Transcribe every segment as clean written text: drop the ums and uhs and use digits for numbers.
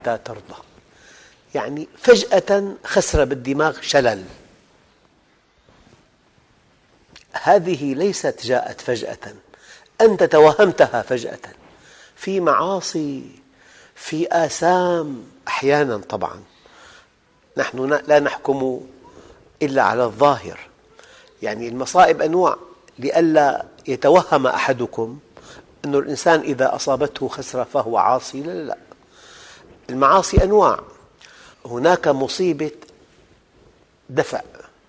حتى ترضى، يعني فجأة خسر بالدماغ شلل. هذه ليست جاءت فجأة، أنت توهمتها فجأة. في معاصي، في آثام أحيانا طبعا نحن لا نحكم إلا على الظاهر، يعني المصائب أنواع، لئلا يتوهم أحدكم أن الإنسان إذا أصابته خسرة فهو عاصي. لا لا لا، المعاصي أنواع. هناك مصيبة دفع،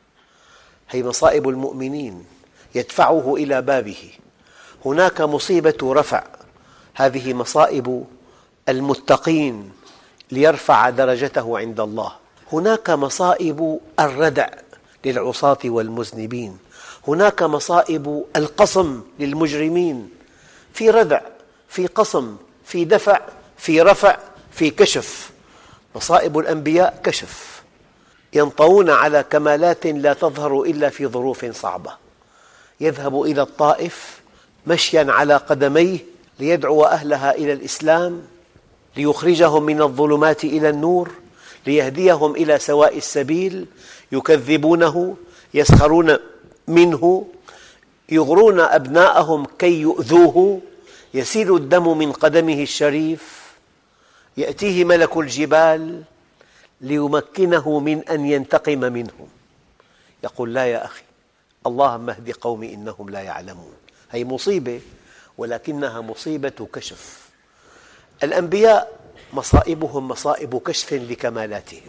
هي مصائب المؤمنين يدفعه إلى بابه. هناك مصيبة رفع، هذه مصائب المتقين ليرفع درجته عند الله. هناك مصائب الردع للعصاة والمذنبين. هناك مصائب القصم للمجرمين. في ردع، في قصم، في دفع، في رفع، في كشف. مصائب الأنبياء كشف، ينطوون على كمالات لا تظهر إلا في ظروف صعبة. يذهب إلى الطائف مشيا على قدميه ليدعو أهلها إلى الإسلام، ليخرجهم من الظلمات إلى النور، ليهديهم إلى سواء السبيل. يكذبونه، يسخرون منه، يغرون أبناءهم كي يؤذوه. يسيل الدم من قدمه الشريف، يأتيه ملك الجبال ليمكنه من أن ينتقم منهم. يقول: لا يا أخي، اللهم اهد قومي إنهم لا يعلمون. هي مصيبة، ولكنها مصيبة كشف. الأنبياء مصائبهم مصائب كشف لكمالاتهم،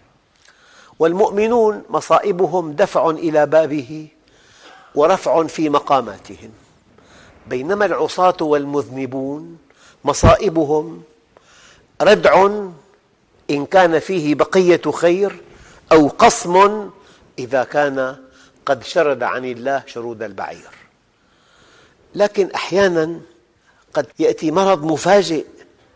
والمؤمنون مصائبهم دفع إلى بابه ورفع في مقاماتهم. بينما العصاة والمذنبون مصائبهم ردع إن كان فيه بقية خير، أو قصم إذا كان قد شرد عن الله شرود البعير. لكن أحيانا قد يأتي مرض مفاجئ.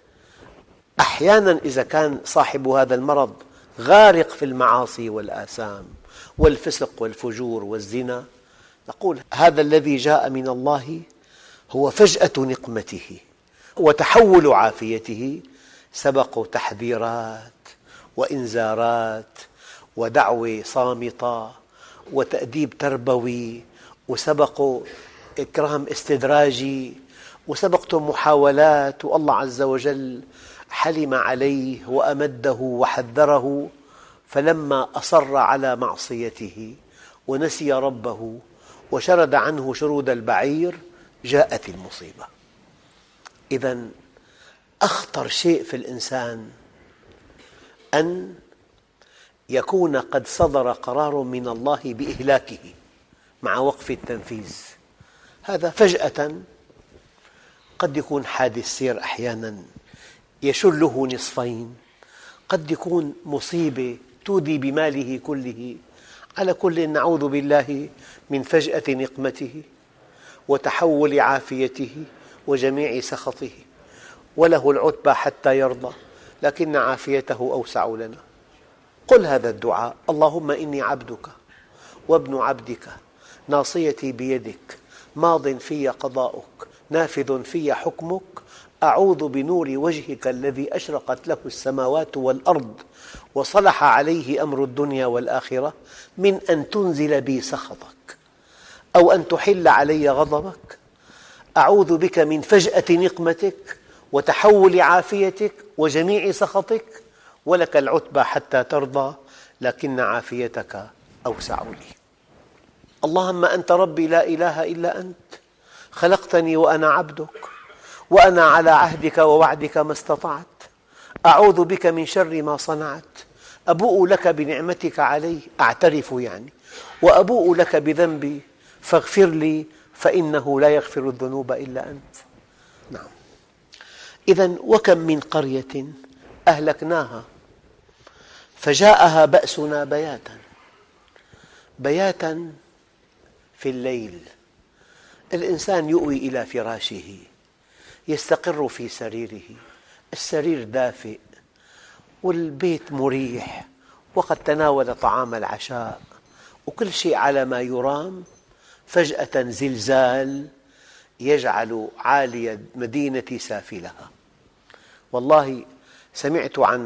أحيانا إذا كان صاحب هذا المرض غارق في المعاصي والآثام والفسق والفجور والزنا، نقول: هذا الذي جاء من الله هو فجأة نقمته وتحول عافيته. سبق تحذيرات وإنذارات ودعوة صامتة وتأديب تربوي، وسبق إكرام استدراجي، وسبقته محاولات، والله عز وجل حلم عليه وأمده وحذره. فلما أصر على معصيته ونسي ربه وشرد عنه شرود البعير جاءت المصيبة. إذن أخطر شيء في الإنسان أن يكون قد صدر قرار من الله بإهلاكه مع وقف التنفيذ. هذا فجأة قد يكون حادث سير، أحيانا يشله نصفين، قد يكون مصيبة تودي بماله كله. على كل، نعوذ بالله من فجأة نقمته وتحول عافيته وجميع سخطه. وله العتبى حتى يرضى، لكن عافيته أوسع لنا. قل هذا الدعاء: اللهم إني عبدك وابن عبدك، ناصيتي بيدك، ماض في قضاؤك، نافذ في حكمك. أعوذ بنور وجهك الذي أشرقت له السماوات والأرض وصلح عليه أمر الدنيا والآخرة، من أن تنزل بي سخطك أو أن تحل علي غضبك. أعوذ بك من فجأة نقمتك وتحول عافيتك وجميع سخطك. ولك العتبى حتى ترضى، لكن عافيتك أوسع لي. اللهم أنت ربي لا إله إلا أنت، خلقتني وأنا عبدك، وأنا على عهدك ووعدك ما استطعت. أعوذ بك من شر ما صنعت. أبوء لك بنعمتك علي، أعترف يعني، وأبوء لك بذنبي فاغفر لي، فإنه لا يغفر الذنوب إلا أنت. نعم. إذن وكم من قرية أهلكناها فجاءها بأسنا بياتا. بياتا في الليل، الإنسان يؤوي إلى فراشه، يستقر في سريره، السرير دافئ والبيت مريح، وقد تناول طعام العشاء وكل شيء على ما يرام. فجأة زلزال يجعل عالي المدينة سافلها. والله سمعت عن